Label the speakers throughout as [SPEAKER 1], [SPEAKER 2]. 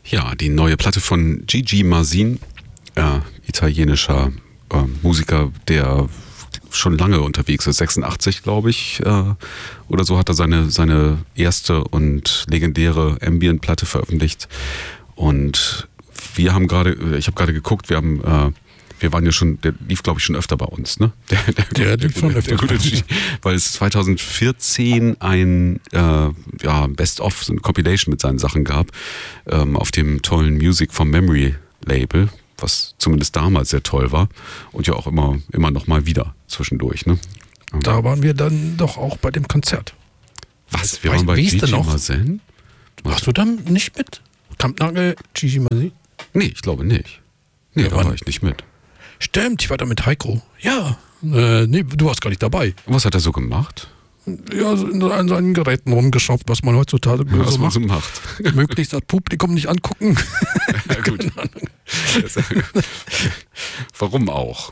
[SPEAKER 1] Ja, die neue Platte von Gigi Marsin, italienischer Musiker, der schon lange unterwegs ist, 86 glaube ich, oder so, hat er seine erste und legendäre Ambient-Platte veröffentlicht. Und ich habe gerade geguckt, wir waren ja schon, der lief glaube ich schon öfter bei uns, ne? Der lief schon öfter. Weil es 2014 ein Best-of, so eine Compilation mit seinen Sachen gab, auf dem tollen Music from Memory Label, was zumindest damals sehr toll war und ja auch immer noch mal wieder zwischendurch, ne?
[SPEAKER 2] Da waren wir dann doch auch bei dem Konzert.
[SPEAKER 1] Was? Wir waren bei Gigi Marsin?
[SPEAKER 2] Warst du dann nicht mit? Kampnagel, Gigi Marsin?
[SPEAKER 1] Nee, ich glaube nicht. Nee, da war ich nicht mit.
[SPEAKER 2] Stimmt, ich war da mit Heiko. Ja, nee, du warst gar nicht dabei.
[SPEAKER 1] Was hat er so gemacht?
[SPEAKER 2] Ja, so an seinen Geräten rumgeschraubt, was man heutzutage so macht. Möglichst das Publikum nicht angucken.
[SPEAKER 1] Ja, gut. Warum auch?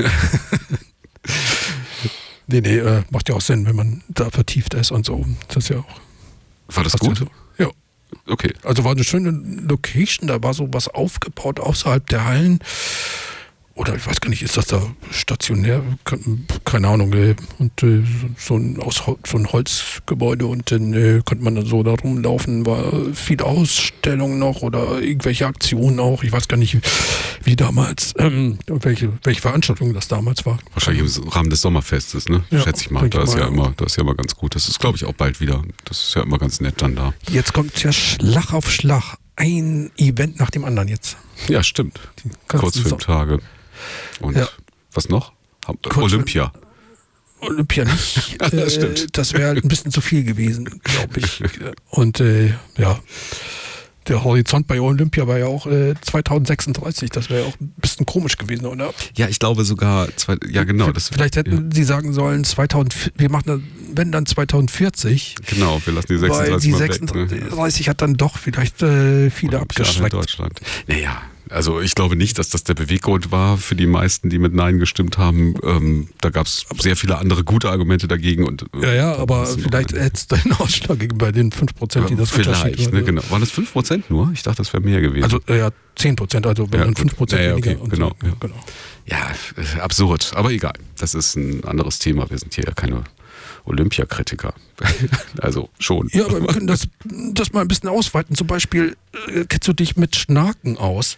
[SPEAKER 2] Nee, macht ja auch Sinn, wenn man da vertieft ist und so. Das ist ja auch.
[SPEAKER 1] War das gut?
[SPEAKER 2] Ja.
[SPEAKER 1] Okay.
[SPEAKER 2] Also war eine schöne Location, da war so was aufgebaut außerhalb der Hallen. Oder ich weiß gar nicht, ist das da stationär? Keine Ahnung. Und so ein Holzgebäude und dann konnte man dann so da rumlaufen. War viele Ausstellungen noch oder irgendwelche Aktionen auch. Ich weiß gar nicht, wie damals, welche Veranstaltung das damals war.
[SPEAKER 1] Wahrscheinlich im Rahmen des Sommerfestes, ne?
[SPEAKER 2] Ja,
[SPEAKER 1] schätze ich mal. Das ist ja immer ganz gut. Das ist, glaube ich, auch bald wieder. Das ist ja immer ganz nett dann da.
[SPEAKER 2] Jetzt kommt ja Schlag auf Schlag. Ein Event nach dem anderen jetzt.
[SPEAKER 1] Ja, stimmt. Kurzfilmtage. Und was noch? Olympia.
[SPEAKER 2] Olympia nicht.
[SPEAKER 1] Das stimmt.
[SPEAKER 2] Das wäre halt ein bisschen zu viel gewesen, glaube ich. Und der Horizont bei Olympia war ja auch 2036. Das wäre ja auch ein bisschen komisch gewesen, oder?
[SPEAKER 1] Ja, ich glaube sogar, genau.
[SPEAKER 2] Vielleicht hätten sie sagen sollen, wir machen dann 2040.
[SPEAKER 1] Genau, wir lassen die 36
[SPEAKER 2] weil die
[SPEAKER 1] mal
[SPEAKER 2] 36 hat dann doch vielleicht viele abgeschreckt.
[SPEAKER 1] In Deutschland. Naja, also ich glaube nicht, dass das der Beweggrund war für die meisten, die mit Nein gestimmt haben. Da gab es sehr viele andere gute Argumente dagegen. Und,
[SPEAKER 2] aber vielleicht hätte es den Ausschlag gegeben bei den 5%, die das
[SPEAKER 1] vielleicht, ne, genau. Waren das 5% nur? Ich dachte, das wäre mehr gewesen.
[SPEAKER 2] Also 10%, also wenn dann 5% weniger.
[SPEAKER 1] Okay,
[SPEAKER 2] und
[SPEAKER 1] genau.
[SPEAKER 2] So. Genau.
[SPEAKER 1] Ja, absurd, aber egal. Das ist ein anderes Thema. Wir sind hier ja keine Olympiakritiker. Also schon.
[SPEAKER 2] Ja, aber wir können das mal ein bisschen ausweiten. Zum Beispiel, kennst du dich mit Schnaken aus?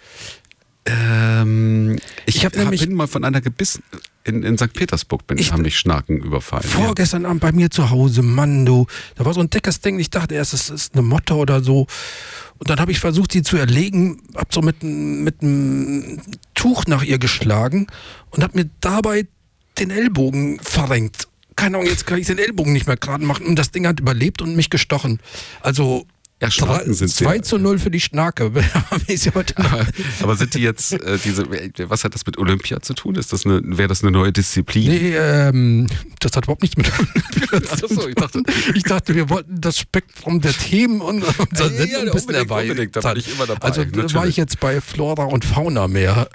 [SPEAKER 1] Ich bin mal von einer gebissen, in St. Petersburg haben mich Schnaken überfallen.
[SPEAKER 2] Vorgestern Abend bei mir zu Hause, Mann, du, da war so ein dickes Ding, ich dachte erst, es ist eine Motte oder so. Und dann habe ich versucht, sie zu erlegen, hab so mit einem Tuch nach ihr geschlagen und hab mir dabei den Ellbogen verrenkt. Keine Ahnung, jetzt kann ich den Ellbogen nicht mehr gerade machen. Und das Ding hat überlebt und mich gestochen. Also
[SPEAKER 1] ja, Schnaken sind
[SPEAKER 2] 2:0 für die Schnake.
[SPEAKER 1] Aber sind die jetzt, was hat das mit Olympia zu tun? Wäre das eine neue Disziplin?
[SPEAKER 2] Nee, das hat überhaupt nichts mit Olympia zu tun. Ich dachte, wir wollten das Spektrum der Themen und unser Sendung ein bisschen erweitern.
[SPEAKER 1] Da bin ich immer dabei.
[SPEAKER 2] Also da war ich jetzt bei Flora und Fauna mehr.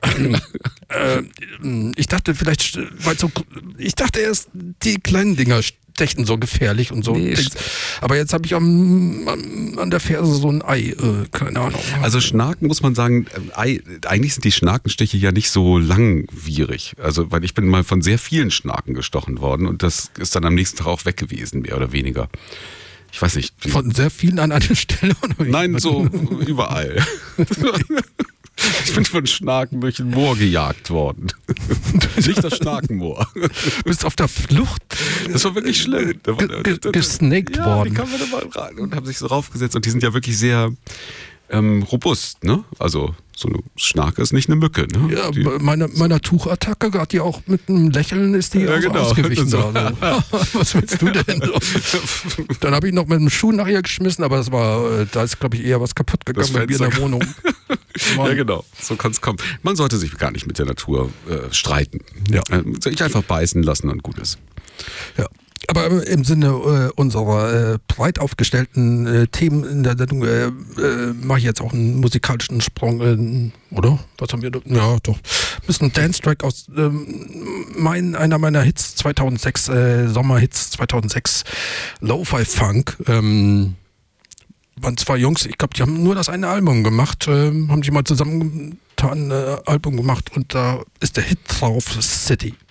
[SPEAKER 2] Ich dachte vielleicht, ich dachte erst, die kleinen Dinger stechen so gefährlich und so. Nee, aber jetzt habe ich an der Ferse so ein Ei, keine Ahnung.
[SPEAKER 1] Also Schnaken muss man sagen, eigentlich sind die Schnakenstiche ja nicht so langwierig. Also, weil ich bin mal von sehr vielen Schnaken gestochen worden und das ist dann am nächsten Tag auch weg gewesen, mehr oder weniger. Ich weiß nicht.
[SPEAKER 2] Von sehr vielen an einer Stelle? Oder
[SPEAKER 1] nein, so überall. Ich bin von Schnaken durch ein Moor gejagt worden. Nicht das Schnakenmoor.
[SPEAKER 2] Du bist auf der Flucht.
[SPEAKER 1] Das war wirklich schlimm.
[SPEAKER 2] Gesnaked worden.
[SPEAKER 1] Die kamen da mal rein und haben sich so raufgesetzt. Und die sind ja wirklich sehr robust, ne? Also so eine Schnake ist nicht eine Mücke, ne?
[SPEAKER 2] Ja, bei meiner Tuchattacke hat die auch mit einem Lächeln ist die ausgewichen. So. Was willst du denn? Dann habe ich noch mit dem Schuh nach ihr geschmissen, aber da ist, glaube ich, eher was kaputt gegangen bei mir in der Wohnung.
[SPEAKER 1] Ja, genau. So kann es kommen. Man sollte sich gar nicht mit der Natur streiten. Ja. Sich einfach beißen lassen und gut ist.
[SPEAKER 2] Ja. Aber im Sinne unserer breit aufgestellten Themen in der Sendung mache ich jetzt auch einen musikalischen Sprung, oder? Was haben wir da? Ja, doch. Ein bisschen Dance-Track aus einer meiner Hits 2006, Sommerhits 2006, Lo-Fi Funk. waren zwei Jungs, ich glaube, die haben nur das eine Album gemacht, haben die mal zusammengetan, Album gemacht und da ist der Hit drauf, City.